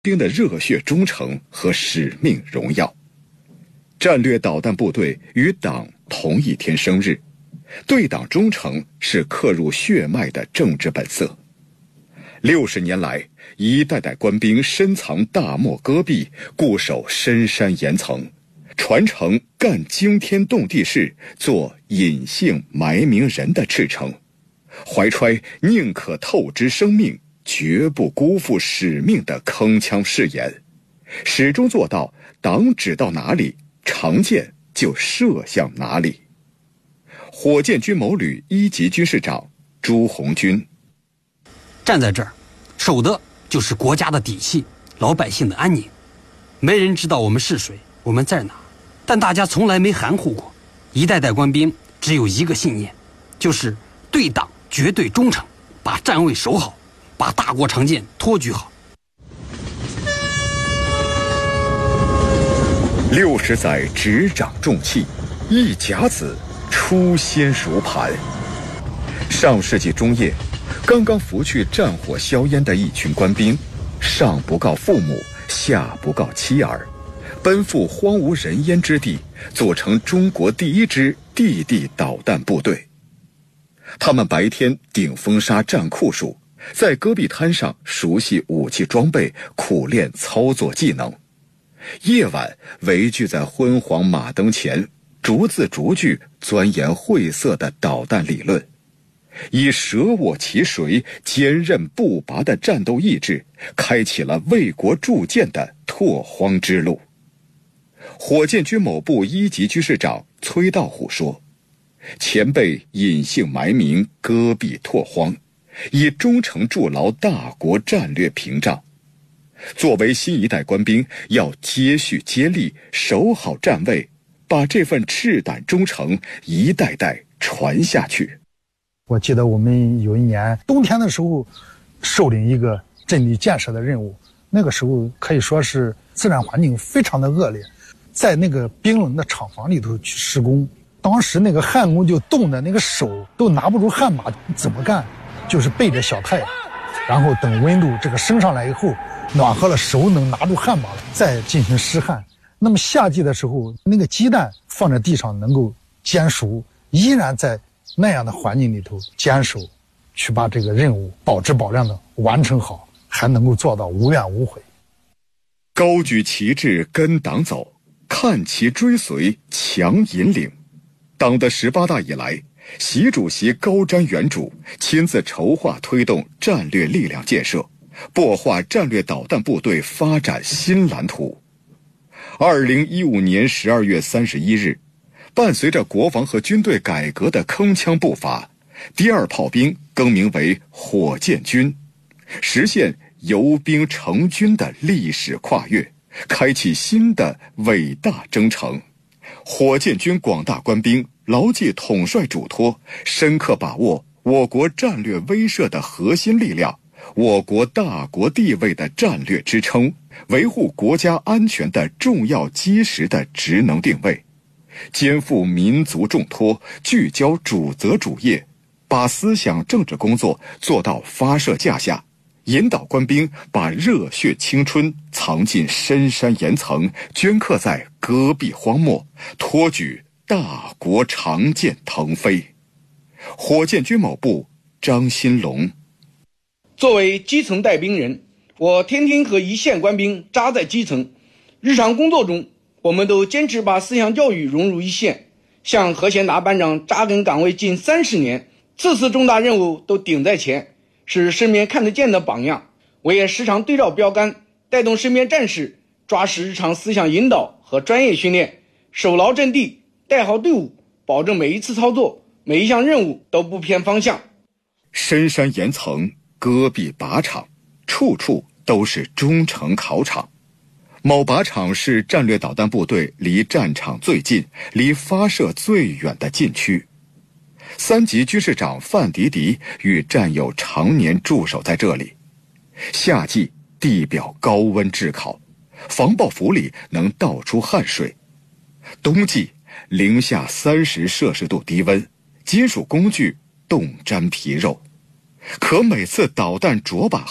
兵的热血忠诚和使命荣耀。战略导弹部队与党同一天生日，对党忠诚是刻入血脉的政治本色。60年来，一代代官兵深藏大漠戈壁，固守深山岩层，传承干惊天动地事、做隐姓埋名人的赤诚，怀揣宁可透支生命，绝不辜负使命的铿锵誓言，始终做到党指到哪里，长箭就射向哪里。火箭军某旅1级军事长朱红军： 站在这儿，守的就是国家的底气，老百姓的安宁。没人知道我们是谁，我们在哪，但大家从来没含糊过。一代代官兵只有一个信念，就是对党绝对忠诚，把站位守好，把大国长剑托举好。 60载执掌重器，一甲子初心如磐。上世纪中叶，刚刚拂去战火硝烟的一群官兵，上不告父母，下不告妻儿，奔赴荒无人烟之地，组成中国第一支地地导弹部队。他们白天顶风沙战酷暑，在戈壁滩上熟悉武器装备，苦练操作技能。夜晚围聚在昏黄马灯前，逐字逐句钻研晦涩的导弹理论，以舍我其谁、坚韧不拔的战斗意志，开启了为国铸剑的拓荒之路。火箭军某部1级军事长崔道虎说：前辈隐姓埋名，戈壁拓荒，以忠诚筑牢大国战略屏障。作为新一代官兵，要接续接力，守好站位，把这份赤胆忠诚一代代传下去。 我记得我们有一年冬天的时候，受领一个阵地建设的任务，那个时候可以说是自然环境非常的恶劣，在那个冰冷的厂房里头去施工，当时那个焊工就冻得那个手都拿不住焊把，怎么干？就是背着小太阳，然后等温度这个升上来以后，暖和了，手能拿住焊把了，再进行施焊。那么夏季的时候，那个鸡蛋放在地上能够煎熟，依然在那样的环境里头坚守，去把这个任务保质保量的完成好，还能够做到无怨无悔。 高举旗帜跟党走，看齐追随强引领。党的18大以来，习主席高瞻远瞩，亲自筹划推动战略力量建设，擘画战略导弹部队发展新蓝图。2015年12月31日，伴随着国防和军队改革的铿锵步伐，第2炮兵更名为火箭军，实现由兵成军的历史跨越，开启新的伟大征程。火箭军广大官兵牢记统帅嘱托，深刻把握我国战略威慑的核心力量，我国大国地位的战略支撑，维护国家安全的重要基石的职能定位，肩负民族重托，聚焦主责主业，把思想政治工作做到发射架下，引导官兵把热血青春藏进深山岩层，镌刻在戈壁荒漠，托举大国长剑腾飞。火箭军某部张新龙： 作为基层带兵人，我天天和一线官兵扎在基层，日常工作中我们都坚持把思想教育融入一线，像何贤达班长扎根岗位近30年，次次重大任务都顶在前，是身边看得见的榜样。我也时常对照标杆，带动身边战士抓实日常思想引导和专业训练，守牢阵地，带好队伍，保证每一次操作，每一项任务都不偏方向。 深山岩层，戈壁靶场，处处都是忠诚考场。某靶场是战略导弹部队离战场最近、离发射最远的禁区。3级军事长范迪迪与战友常年驻守在这里。夏季地表高温炙烤，防爆服里能倒出汗水；冬季零下30摄氏度低温，金属工具冻粘皮肉。可每次导弹着靶后，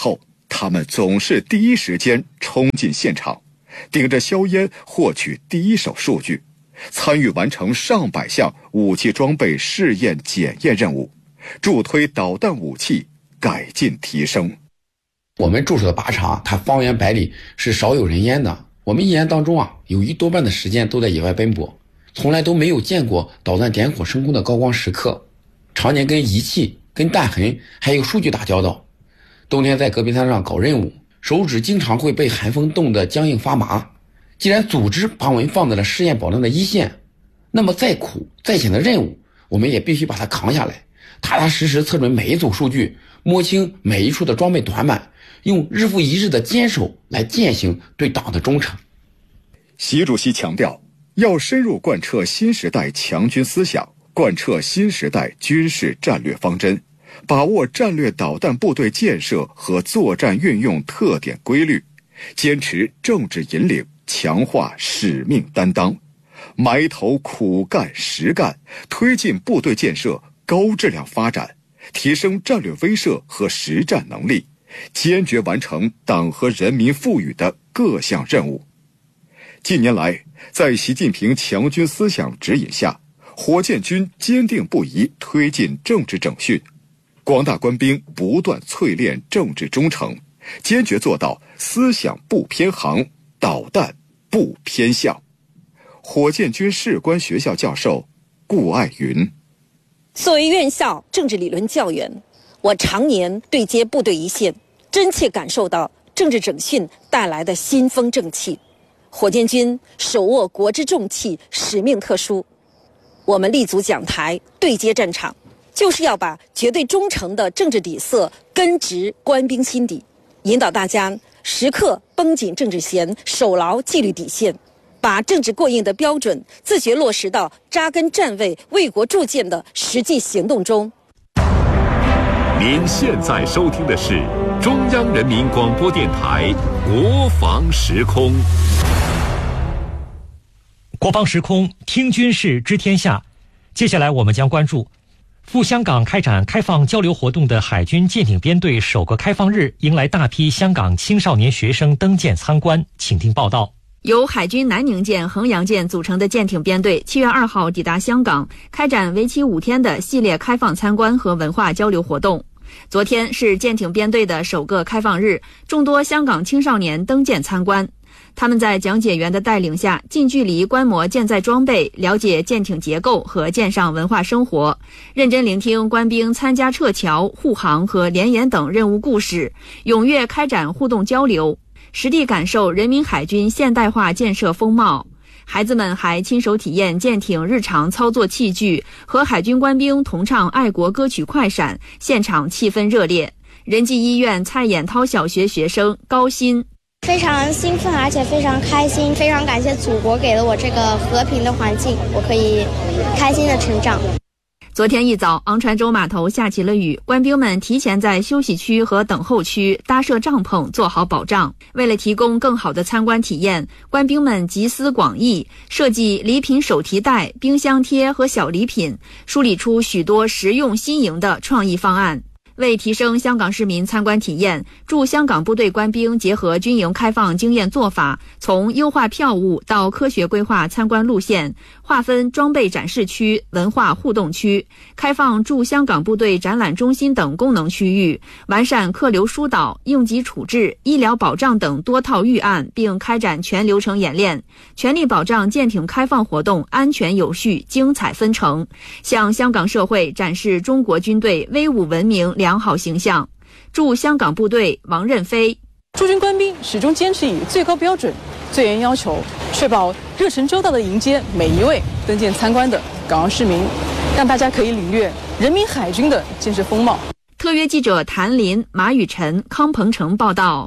他们总是第一时间冲进现场，顶着硝烟获取第一手数据，参与完成上百项武器装备试验检验任务，助推导弹武器改进提升。 我们驻守的靶场，它方圆百里是少有人烟的。我们一年当中有一多半的时间都在野外奔波，从来都没有见过导弹点火升空的高光时刻，常年跟仪器、跟弹痕还有数据打交道。冬天在戈壁滩上搞任务，手指经常会被寒风冻得僵硬发麻。既然组织把我们放在了试验保障的一线，那么再苦再险的任务，我们也必须把它扛下来，踏踏实实测准每一组数据，摸清每一处的装备短板，用日复一日的坚守来践行对党的忠诚。 习主席强调，要深入贯彻新时代强军思想，贯彻新时代军事战略方针，把握战略导弹部队建设和作战运用特点规律，坚持政治引领，强化使命担当，埋头苦干实干，推进部队建设高质量发展，提升战略威慑和实战能力，坚决完成党和人民赋予的各项任务。近年来，在习近平强军思想指引下，火箭军坚定不移推进政治整训，广大官兵不断淬炼政治忠诚，坚决做到思想不偏航，导弹不偏向。火箭军士官学校教授顾爱云： 作为院校政治理论教员，我常年对接部队一线，真切感受到政治整训带来的新风正气。火箭军手握国之重器，使命特殊，我们立足讲台，对接战场，就是要把绝对忠诚的政治底色根植官兵心底，引导大家时刻绷紧政治弦，守牢纪律底线，把政治过硬的标准自觉落实到扎根站位、为国铸剑的实际行动中。 您现在收听的是中央人民广播电台国防时空。 国防时空，听军事知天下。接下来我们将关注赴香港开展开放交流活动的海军舰艇编队首个开放日，迎来大批香港青少年学生登舰参观。请听报道。 由海军南宁舰、衡阳舰组成的舰艇编队7月2号抵达香港，开展为期5天的系列开放参观和文化交流活动。昨天是舰艇编队的首个开放日，众多香港青少年登舰参观。他们在讲解员的带领下，近距离观摩舰载装备，了解舰艇结构和舰上文化生活，认真聆听官兵参加撤侨、护航和联演等任务故事，踊跃开展互动交流，实地感受人民海军现代化建设风貌。孩子们还亲手体验舰艇日常操作器具，和海军官兵同唱爱国歌曲快闪，现场气氛热烈。仁济医院蔡衍涛小学学生高鑫： 非常兴奋，而且非常开心，非常感谢祖国给了我这个和平的环境，我可以开心的成长。 昨天一早，昂船洲码头下起了雨，官兵们提前在休息区和等候区搭设帐篷，做好保障。为了提供更好的参观体验，官兵们集思广益，设计礼品手提袋、冰箱贴和小礼品，梳理出许多实用新颖的创意方案。为提升香港市民参观体验，驻香港部队官兵结合军营开放经验做法，从优化票务到科学规划参观路线，划分装备展示区、文化互动区，开放驻香港部队展览中心等功能区域，完善客流疏导、应急处置、医疗保障等多套预案，并开展全流程演练，全力保障舰艇开放活动安全有序、精彩纷呈，向香港社会展示中国军队威武文明良好形象。驻香港部队王任飞： 驻军官兵始终坚持以最高标准、最严要求，确保热忱周到地迎接每一位登舰参观的港澳市民，让大家可以领略人民海军的建设风貌。 特约记者谭林、马雨晨、康鹏程报道。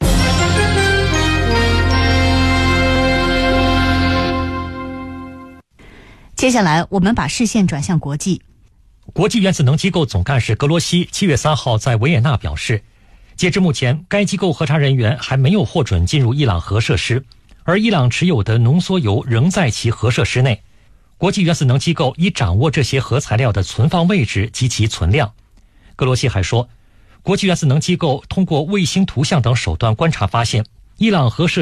接下来我们把视线转向国际。 国际原子能机构总干事格罗西7月3号在维也纳表示，截至目前，该机构核查人员还没有获准进入伊朗核设施，而伊朗持有的浓缩铀仍在其核设施内。国际原子能机构已掌握这些核材料的存放位置及其存量。格罗西还说， 国际原子能机构通过卫星图像等手段观察发现，伊朗核设